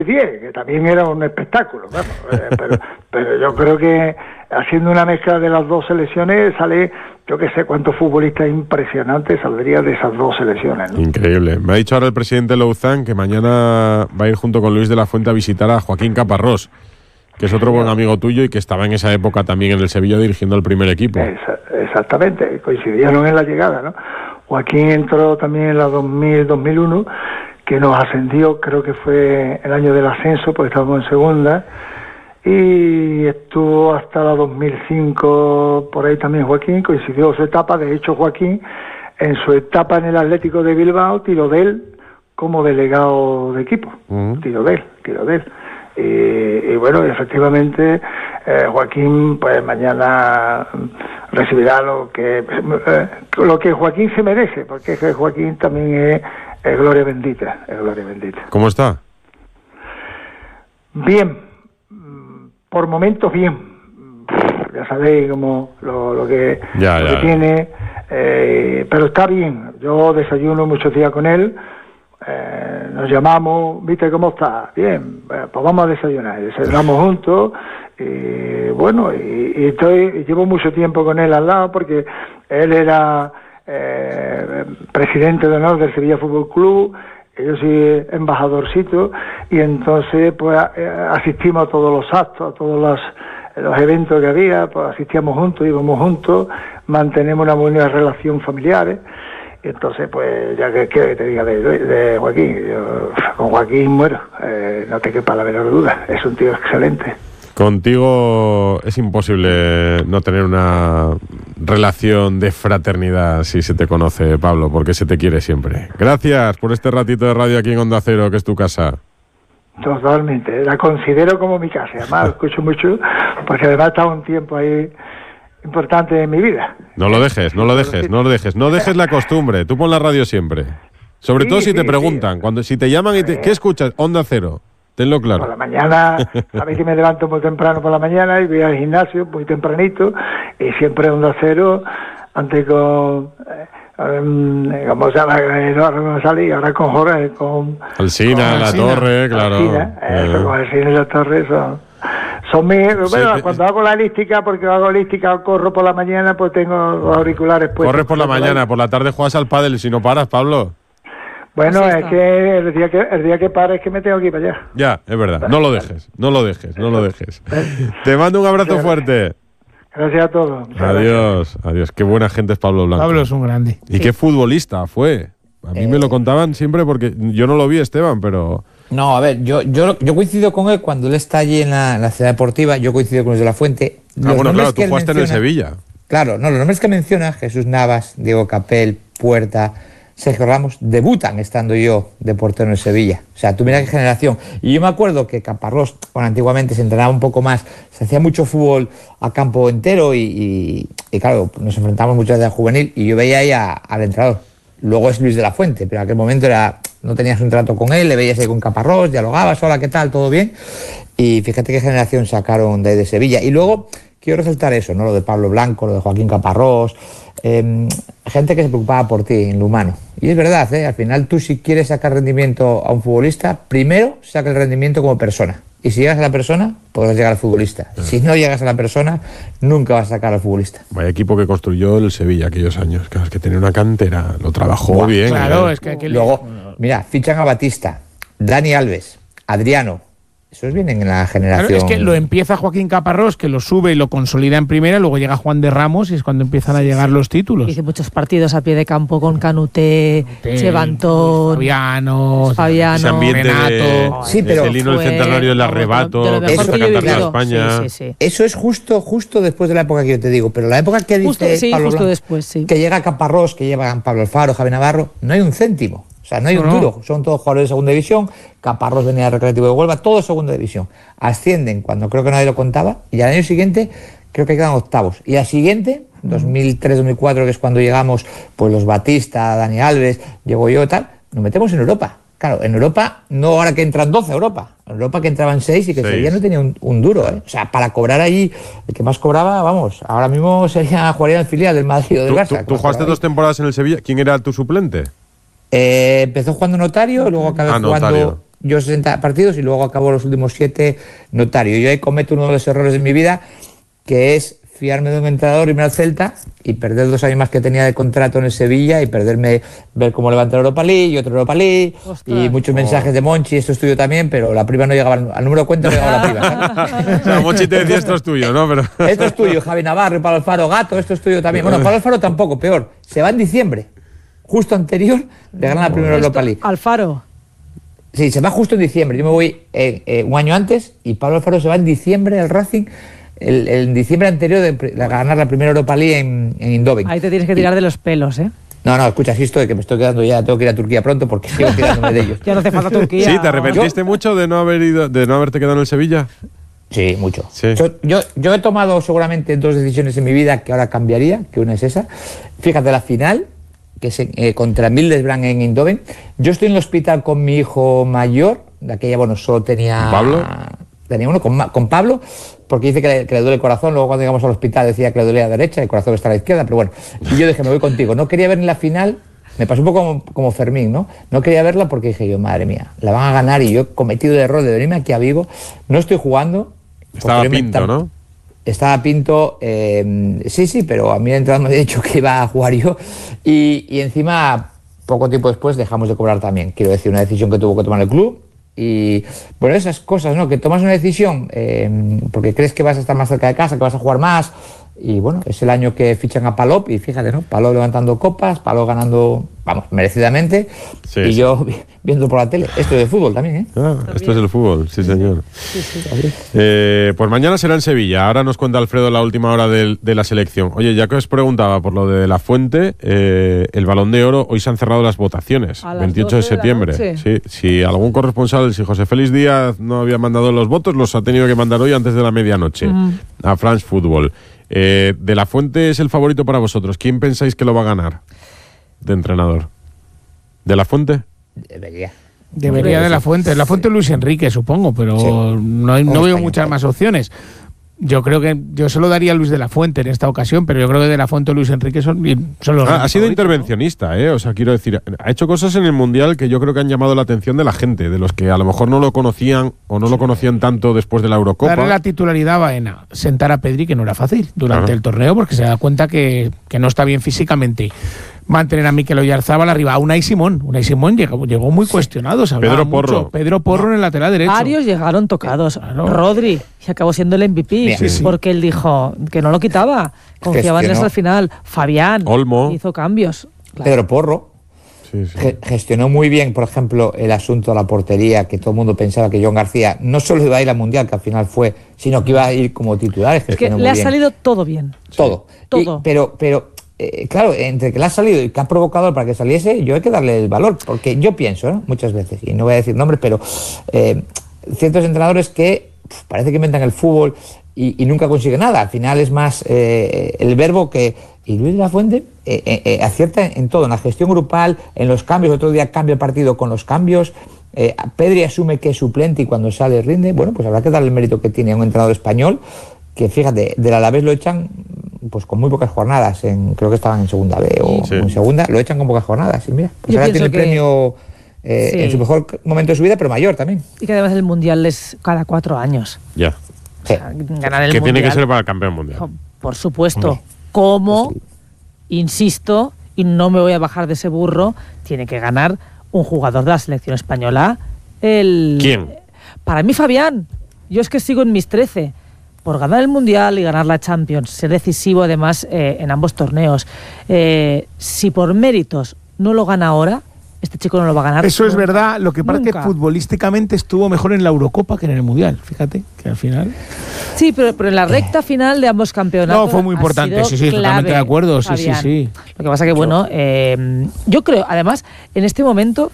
10, que también era un espectáculo, vamos, pero yo creo que haciendo una mezcla de las dos selecciones sale, yo que sé cuántos futbolistas impresionantes saldrían de esas dos selecciones, ¿no? Increíble. Me ha dicho ahora el presidente Louzán que mañana va a ir junto con Luis de la Fuente a visitar a Joaquín Caparrós, que es otro buen amigo tuyo y que estaba en esa época también en el Sevilla dirigiendo al primer equipo. Exactamente, coincidieron en la llegada, ¿no? Joaquín entró también en la 2000-2001, que nos ascendió, creo que fue el año del ascenso, porque estábamos en segunda, y estuvo hasta la 2005 por ahí también Joaquín, coincidió su etapa. De hecho, Joaquín, en su etapa en el Atlético de Bilbao, tiró de él como delegado de equipo, tiró de él. Y bueno, efectivamente, Joaquín, pues mañana recibirá lo que Joaquín se merece, porque Joaquín también es gloria bendita, ¿Cómo está? Bien, por momentos bien. Ya sabéis como lo que tiene, pero está bien. Yo desayuno muchos días con él. Nos llamamos, ¿viste cómo está? Bien, pues vamos a desayunamos juntos. Y bueno, y llevo mucho tiempo con él al lado, porque él era presidente de honor del Sevilla Fútbol Club, yo soy embajadorcito, y entonces pues asistimos a todos los actos, a todos los eventos que había, pues asistíamos juntos, íbamos juntos, mantenemos una buena relación familiar. Entonces, pues, ya que quiero que te diga de Joaquín, yo con Joaquín muero, no te quepa la menor duda, es un tío excelente. Contigo es imposible no tener una relación de fraternidad si se te conoce, Pablo, porque se te quiere siempre. Gracias por este ratito de radio aquí en Onda Cero, que es tu casa. Totalmente, la considero como mi casa, además escucho mucho, porque además está un tiempo ahí importante en mi vida. No dejes la costumbre, tú pon la radio siempre. Sobre todo si te preguntan, si te llaman y ¿qué escuchas? Onda Cero. Tenlo claro. Por la mañana, sabéis que me levanto muy temprano por la mañana y voy al gimnasio muy tempranito, y siempre Onda Cero, antes con ¿cómo se llama? No salí, ahora con Jorge, con Alsina, La Torre, claro. Con Alsina y La Torre son mis, bueno, cuando hago la elíptica, porque hago elíptica, corro por la mañana, pues tengo los auriculares puestos. Corres por la mañana, por la tarde juegas al pádel, si no paras, Pablo. Bueno, es que el día que pare es que me tengo que ir para allá. Ya, es verdad. No lo dejes. Te mando un abrazo fuerte. Gracias a todos. Adiós. Qué buena gente es Pablo Blanco. Pablo es un grande. Y qué futbolista fue. A mí me lo contaban siempre porque yo no lo vi, Esteban, pero... No, a ver, yo coincido con él cuando él está allí en la ciudad deportiva, yo coincido con los de la Fuente. Bueno, claro, tú jugaste en el Sevilla. Claro, no, los nombres que menciona, Jesús Navas, Diego Capel, Puerta, Sergio Ramos, debutan estando yo de portero en el Sevilla. O sea, tú mira qué generación. Y yo me acuerdo que Caparrós, bueno, antiguamente se entrenaba un poco más, se hacía mucho fútbol a campo entero y claro, nos enfrentamos muchas veces a juvenil y yo veía ahí al entrenador. Luego es Luis de la Fuente, pero en aquel momento no tenías un trato con él, le veías ahí con Caparrós, dialogabas, hola, ¿qué tal? ¿Todo bien? Y fíjate qué generación sacaron de Sevilla. Y luego quiero resaltar eso, ¿no? Lo de Pablo Blanco, lo de Joaquín Caparrós, gente que se preocupaba por ti en lo humano. Y es verdad, al final tú, si quieres sacar rendimiento a un futbolista, primero saca el rendimiento como persona. Y si llegas a la persona, podrás llegar al futbolista. Si no llegas a la persona, nunca vas a sacar al futbolista. Vaya equipo que construyó el Sevilla aquellos años. Claro, es que tenía una cantera, lo trabajó bien. Claro, es que luego, mira, fichan a Batista, Dani Alves, Adriano. Esos vienen en la generación. Claro, es que lo empieza Joaquín Caparrós, que lo sube y lo consolida en primera, luego llega Juan de Ramos y es cuando empiezan a llegar los títulos. Hice muchos partidos a pie de campo con Canuté, Chevantón, Fabiano, ese ambiente Renato. Sí, pero el hino del centenario del arrebato, que eso cantar a España. Sí. Eso es justo después de la época que yo te digo, pero la época que dice Pablo justo Blanco, después, sí. Que llega Caparrós, que llevan Pablo Alfaro, Javi Navarro, no hay un céntimo. O sea, no hay un duro, son todos jugadores de segunda división. Caparrós venía del Recreativo de Huelva, todos segunda división. Ascienden cuando creo que nadie lo contaba, y al año siguiente creo que quedan octavos. Y al siguiente, 2003-2004, que es cuando llegamos, pues los Batista, Dani Alves, llego yo y tal, nos metemos en Europa. Claro, en Europa, no ahora que entran 12 a Europa, en Europa que entraban 6 y que Sevilla no tenía un duro, ¿eh? O sea, para cobrar allí, el que más cobraba, vamos, ahora mismo jugaría en el filial del Madrid o del Barça. ¿Tú jugaste 2 temporadas en el Sevilla? ¿Quién era tu suplente? Empezó jugando Notario, luego acabé jugando yo 60 partidos y luego acabo los últimos 7 notario. Yo ahí cometo uno de los errores de mi vida, que es fiarme de un entrenador, irme al Celta y perder 2 años más que tenía de contrato en el Sevilla y perderme, ver cómo levanta la Europa League y otra Europa League. Ostras. Y muchos mensajes de Monchi, esto es tuyo también, pero la prima no llegaba, al número de cuenta no llegaba la prima, ¿sabes? O sea, Monchi te decía esto es tuyo, ¿no? Pero... Esto es tuyo, Javi Navarro, y Pablo Alfaro, Gato, esto es tuyo también. Bueno, Pablo Alfaro tampoco, peor, se va en diciembre, justo anterior de ganar la primera Europa League. Alfaro. Sí, se va justo en diciembre, yo me voy un año antes y Pablo Alfaro se va en diciembre al Racing. El diciembre anterior de ganar la primera Europa League en Eindhoven. Ahí te tienes que tirar de los pelos, ¿eh? No, escucha, sí estoy, que me estoy quedando ya, tengo que ir a Turquía pronto porque sigo tirándome de ellos. Ya no hace falta Turquía. ¿Sí? ¿Te arrepentiste mucho de no haberte quedado en el Sevilla? Sí, mucho. Sí. Yo he tomado seguramente 2 decisiones en mi vida que ahora cambiaría, que una es esa. Fíjate, la final, que es contra Middlesbrough en Eindhoven. Yo estoy en el hospital con mi hijo mayor, de aquella, bueno, solo tenía... ¿Pablo? Tenía uno con Pablo, porque dice que le duele el corazón. Luego cuando llegamos al hospital decía que le dolía a la derecha, el corazón está a la izquierda, pero bueno. Y yo dije, me voy contigo. No quería ver ni la final, me pasó un poco como Fermín, ¿no? No quería verla porque dije yo, madre mía, la van a ganar y yo he cometido el error de venirme aquí a Vigo. No estoy jugando. Estaba Pinto, ¿no? Estaba Pinto, sí, pero a mí el entrenador me había dicho que iba a jugar yo. Y encima, poco tiempo después, dejamos de cobrar también. Quiero decir, una decisión que tuvo que tomar el club. Y bueno, esas cosas, ¿no? Que tomas una decisión porque crees que vas a estar más cerca de casa, que vas a jugar más. Y bueno, es el año que fichan a Palop y fíjate, ¿no? Palop levantando copas, Palop ganando, vamos, merecidamente. Sí, y yo viendo por la tele. Esto es de fútbol también, ¿eh? También. Esto es el fútbol, sí, señor. Sí. Pues mañana será en Sevilla. Ahora nos cuenta Alfredo la última hora de la selección. Oye, ya que os preguntaba por lo de La Fuente, el Balón de Oro, hoy se han cerrado las votaciones, 28 de septiembre. Sí, si algún corresponsal, si José Félix Díaz no había mandado los votos, los ha tenido que mandar hoy antes de la medianoche a France Football. De La Fuente es el favorito para vosotros. ¿Quién pensáis que lo va a ganar de entrenador? ¿De La Fuente? Debería de La Fuente. La Fuente Luis Enrique, supongo, pero sí. no veo muchas más opciones. Yo creo que yo se lo daría a Luis de la Fuente en esta ocasión, pero yo creo que de la Fuente o Luis Enrique son los ha sido intervencionista, ¿no? O sea, quiero decir, ha hecho cosas en el Mundial que yo creo que han llamado la atención de la gente, de los que a lo mejor no lo conocían o no lo conocían tanto después de la Eurocopa. Darle la titularidad a Baena, sentar a Pedri, que no era fácil durante el torneo, porque se da cuenta que no está bien físicamente. Mantener a Mikel Oyarzabal arriba, a Unai Simón llegó muy cuestionado. Pedro Porro en el lateral derecho. Varios llegaron tocados. Claro. Rodri, que acabó siendo el MVP, porque él dijo que no lo quitaba, confiaba en él hasta el final. Fabián Olmo hizo cambios. Claro. Pedro Porro gestionó muy bien, por ejemplo, el asunto de la portería, que todo el mundo pensaba que John García no solo iba a ir al Mundial, que al final fue, sino que iba a ir como titular. Es que le ha salido todo bien. Todo. Pero claro, entre que le ha salido y que ha provocado para que saliese, yo hay que darle el valor, porque yo pienso, ¿no? Muchas veces, y no voy a decir nombres, pero ciertos entrenadores que parece que inventan el fútbol y nunca consiguen nada. Al final es más el verbo que... Y Luis de la Fuente acierta en todo, en la gestión grupal, en los cambios. Otro día cambia el partido con los cambios. Pedri asume que es suplente y cuando sale rinde. Bueno, pues habrá que darle el mérito que tiene a un entrenador español que, fíjate, del Alavés lo echan pues con muy pocas jornadas, creo que estaban en segunda B o en segunda, lo echan con pocas jornadas, y mira, pues ahora tiene el premio en su mejor momento de su vida, pero mayor también. Y que además el Mundial es cada 4 años. Ya. O sea, ganar el que Mundial, tiene que ser para el campeón mundial. Por supuesto. Como, insisto, y no me voy a bajar de ese burro, tiene que ganar un jugador de la selección española. ¿Quién? Para mí, Fabián. Yo es que sigo en mis 13. Por ganar el Mundial y ganar la Champions, ser decisivo además en ambos torneos. Si por méritos no lo gana ahora, este chico no lo va a ganar. Eso es verdad, lo que pasa es que futbolísticamente estuvo mejor en la Eurocopa que en el Mundial, fíjate, que al final... Sí, pero en la recta final de ambos campeonatos... No, fue muy importante, sí, totalmente de acuerdo, Fabián. sí. Lo que pasa que, bueno, yo creo, además, en este momento,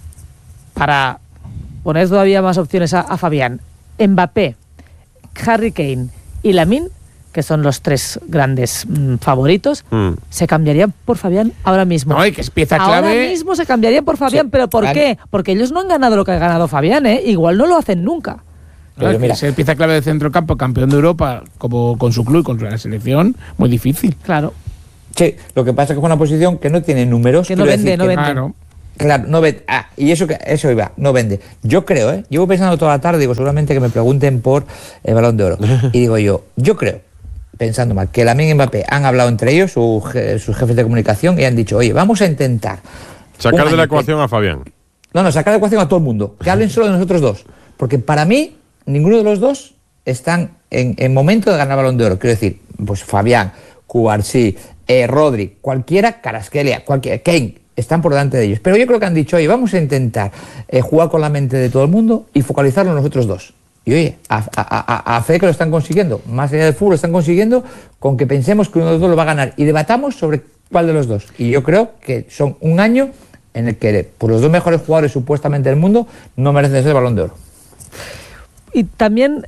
para poner todavía más opciones a Fabián, Mbappé, Harry Kane y Lamine, que son los 3 grandes favoritos, se cambiarían por Fabián ahora mismo. No, y que es pieza clave. Ahora mismo se cambiarían por Fabián, sí. ¿Pero por qué? Porque ellos no han ganado lo que ha ganado Fabián, ¿eh? Igual no lo hacen nunca. Claro, es que ser pieza clave de centrocampo, campeón de Europa, como con su club y con la selección, muy difícil. Claro. Sí, lo que pasa es que es una posición que no tiene números. Que no vende. Claro. Claro, no vende. Y eso iba, no vende. Yo creo, llevo pensando toda la tarde, digo, seguramente que me pregunten por el Balón de Oro. Y digo yo creo, pensando mal, que Lamine y Mbappé han hablado entre ellos, sus jefes de comunicación, y han dicho, oye, vamos a intentar sacar de la ecuación a Fabián. No, sacar de la ecuación a todo el mundo. Que hablen solo de nosotros dos. Porque para mí, ninguno de los dos están en momento de ganar Balón de Oro. Quiero decir, pues Fabián, Cubarsí, Rodri, cualquiera, Kvaratskhelia, cualquiera, Kane, están por delante de ellos. Pero yo creo que han dicho, oye, vamos a intentar jugar con la mente de todo el mundo y focalizarlo en nosotros dos. Y oye, a fe que lo están consiguiendo. Más allá del fútbol lo están consiguiendo con que pensemos que uno de los dos lo va a ganar. Y debatamos sobre cuál de los dos. Y yo creo que son un año en el que pues, los dos mejores jugadores supuestamente del mundo no merecen ser el Balón de Oro. Y también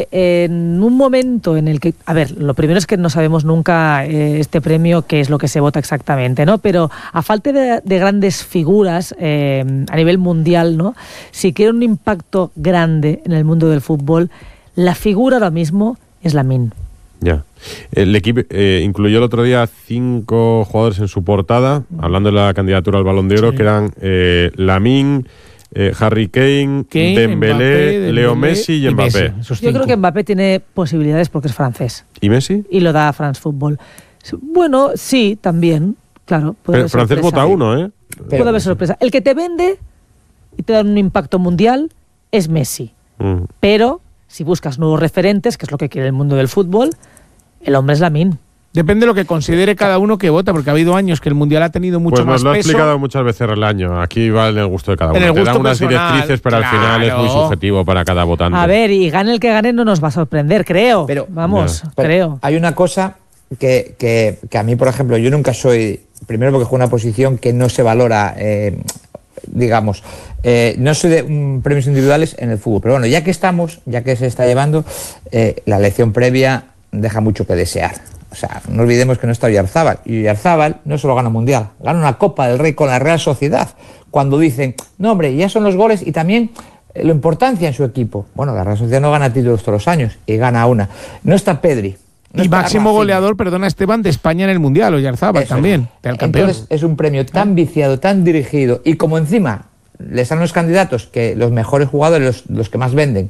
en un momento en el que, a ver, lo primero es que no sabemos nunca este premio qué es lo que se vota exactamente, ¿no? Pero a falta de grandes figuras a nivel mundial, ¿no? Si quiere un impacto grande en el mundo del fútbol, la figura ahora mismo es Lamine. Ya. El equipo incluyó el otro día 5 jugadores en su portada, hablando de la candidatura al Balón de Oro, que eran Lamine, Harry Kane, Dembélé, Leo Messi y Mbappé. Yo creo que Mbappé tiene posibilidades porque es francés. ¿Y Messi? Y lo da France Football. Bueno, sí, también, claro. Pero francés vota uno, ¿eh? Puede haber sorpresa. El que te vende y te da un impacto mundial es Messi. Pero si buscas nuevos referentes, que es lo que quiere el mundo del fútbol, el hombre es Lamine. Depende de lo que considere cada uno que vota, porque ha habido años que el Mundial ha tenido mucho más peso. Pues nos lo ha explicado muchas veces el año. Aquí va en el gusto de cada uno. Te dan unas directrices, pero al final es muy subjetivo para cada votante. A ver, y gane el que gane no nos va a sorprender, creo. Pero, creo. Hay una cosa que a mí, por ejemplo, yo nunca soy... Primero porque juego en una posición que no se valora, digamos... no soy de premios individuales en el fútbol. Pero bueno, ya que se está llevando, la elección previa deja mucho que desear. O sea, no olvidemos que no está Oyarzábal. Y Oyarzábal no solo gana Mundial, gana una Copa del Rey con la Real Sociedad. Cuando dicen, no hombre, ya son los goles y también la importancia en su equipo. Bueno, la Real Sociedad no gana títulos todos los años y gana una. No está Pedri. No y máximo goleador, perdona Esteban, de España en el Mundial, Oyarzábal también, del campeón. Entonces es un premio tan viciado, tan dirigido, y como encima les dan los candidatos que los mejores jugadores, los que más venden,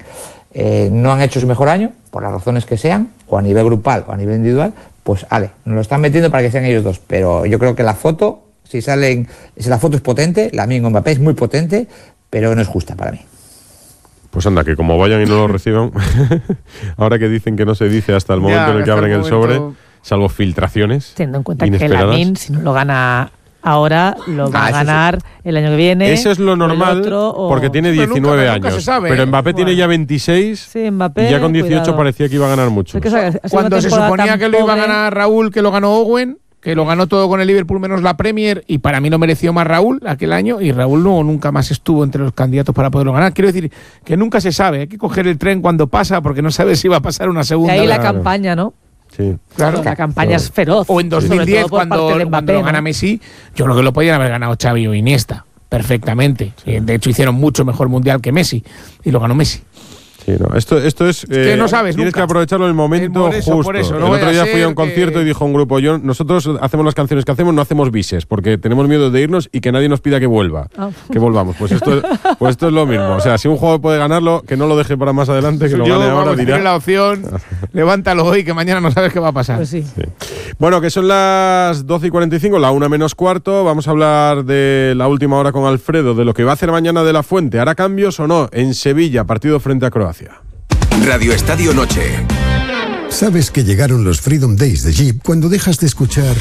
no han hecho su mejor año, por las razones que sean, o a nivel grupal o a nivel individual, pues nos lo están metiendo para que sean ellos dos. Pero yo creo que la foto, si la foto es potente, Lamine o Mbappé es muy potente, pero no es justa para mí. Pues anda, que como vayan y no lo reciban, ahora que dicen que no se dice hasta el momento en el que abren el sobre, salvo filtraciones. Teniendo en cuenta que Lamine, si no lo gana ahora, lo va a ganar el año que viene. Eso es lo normal, porque tiene 19 años. Se sabe, pero Mbappé tiene ya 26, sí, Mbappé, y ya con 18 cuidado. Parecía que iba a ganar mucho. Cuando se suponía que lo iba a ganar Raúl, que lo ganó Owen, que lo ganó todo con el Liverpool menos la Premier, y para mí no mereció más Raúl aquel año, y Raúl nunca más estuvo entre los candidatos para poderlo ganar. Quiero decir que nunca se sabe, hay que coger el tren cuando pasa, porque no sabes si va a pasar una segunda. Y ahí la campaña, ¿no? Sí. Claro, la campaña es feroz. O en 2010, cuando lo gana Messi, yo creo que lo podían haber ganado Xavi o Iniesta, perfectamente. Sí. De hecho, hicieron mucho mejor Mundial que Messi, y lo ganó Messi. Sí, no. Esto es que no sabes tienes nunca. que aprovecharlo en el momento justo. Por eso, el otro día fui a un concierto y dijo un grupo, nosotros hacemos las canciones que hacemos, no hacemos bises, porque tenemos miedo de irnos y que nadie nos pida que vuelva. Que volvamos. Pues esto es lo mismo. O sea, si un jugador puede ganarlo, que no lo deje para más adelante, que lo gane ahora, dirá. La opción, levántalo hoy, que mañana no sabes qué va a pasar. Pues sí. Bueno, que son las 12:45, la 1 menos cuarto. Vamos a hablar de la última hora con Alfredo, de lo que va a hacer mañana De La Fuente. ¿Hará cambios o no en Sevilla, partido frente a Croacia? Radio Estadio Noche. ¿Sabes que llegaron los Freedom Days de Jeep cuando dejas de escuchar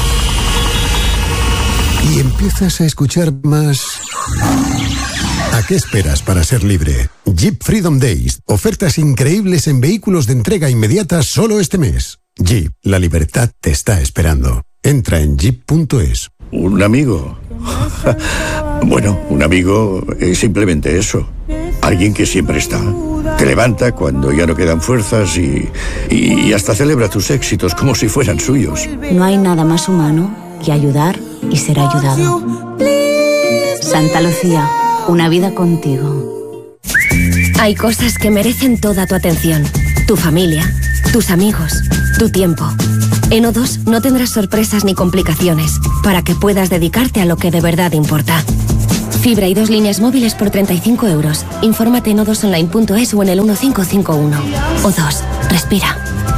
y empiezas a escuchar más? ¿A qué esperas para ser libre? Jeep Freedom Days. Ofertas increíbles en vehículos de entrega inmediata solo este mes. Jeep, la libertad te está esperando. Entra en jeep.es. ¿Un amigo? Bueno, un amigo es simplemente eso. Alguien que siempre está. Te levanta cuando ya no quedan fuerzas y hasta celebra tus éxitos como si fueran suyos. No hay nada más humano que ayudar y ser ayudado. Santa Lucía, una vida contigo. Hay cosas que merecen toda tu atención. Tu familia, tus amigos, tu tiempo. En O2 no tendrás sorpresas ni complicaciones para que puedas dedicarte a lo que de verdad importa. Fibra y 2 líneas móviles por 35 euros. Infórmate en o2online.es o en el 1551. O2. Respira.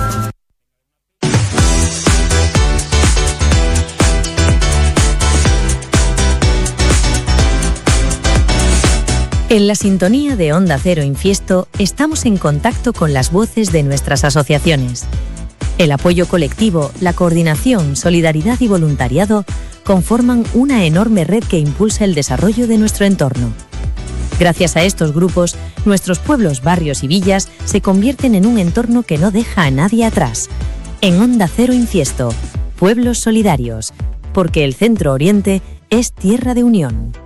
En la sintonía de Onda Cero Infiesto estamos en contacto con las voces de nuestras asociaciones. El apoyo colectivo, la coordinación, solidaridad y voluntariado conforman una enorme red que impulsa el desarrollo de nuestro entorno. Gracias a estos grupos, nuestros pueblos, barrios y villas se convierten en un entorno que no deja a nadie atrás. En Onda Cero Infiesto, Pueblos Solidarios, porque el Centro Oriente es tierra de unión.